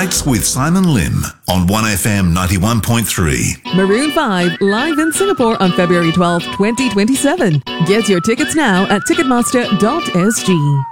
Nights with Simon Lim on 1FM 91.3. Maroon 5 live in Singapore on February 12, 2027. Get your tickets now at ticketmaster.sg.